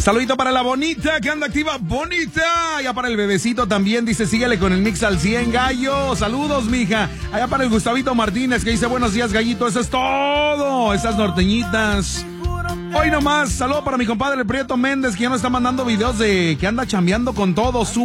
Saludito para la bonita que anda activa, bonita. Allá para el bebecito también dice, síguele con el mix al 100, gallo. Saludos, mija. Allá para el Gustavito Martínez que dice, buenos días, gallito. Eso es todo. Esas norteñitas. Hoy nomás, saludo para mi compadre el Prieto Méndez, que ya nos está mandando videos de que anda chambeando con todo.